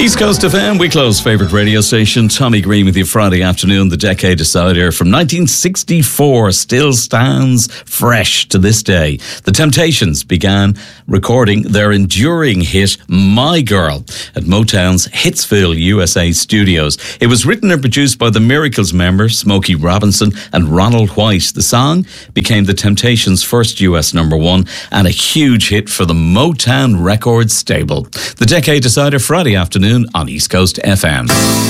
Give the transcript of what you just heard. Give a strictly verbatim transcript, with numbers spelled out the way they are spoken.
East Coast F M, Wicklow's favourite radio station. Tommy Green with you Friday afternoon. The Decade Decider from nineteen sixty-four still stands fresh to this day. The Temptations began recording their enduring hit, My Girl, at Motown's Hitsville, U S A studios. It was written and produced by the Miracles members, Smokey Robinson and Ronald White. The song became the Temptations' first U S number one and a huge hit for the Motown Records stable. The Decade Decider Friday afternoon on East Coast F M.